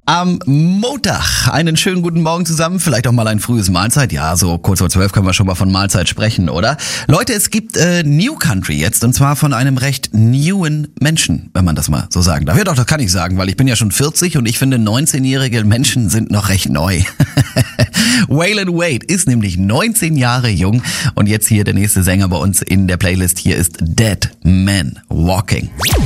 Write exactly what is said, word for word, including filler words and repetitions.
Am Montag einen schönen guten Morgen zusammen, vielleicht auch mal ein frühes Mahlzeit. Ja, so kurz vor zwölf können wir schon mal von Mahlzeit sprechen, oder? Leute, es gibt äh, New Country jetzt, und zwar von einem recht newen Menschen, wenn man das mal so sagen darf. Ja doch, das kann ich sagen, weil ich bin ja schon vierzig und ich finde, neunzehnjährige Menschen sind noch recht neu. Waylon Wade ist nämlich neunzehn Jahre jung und jetzt hier der nächste Sänger bei uns in der Playlist. Hier ist Dead Man Walking.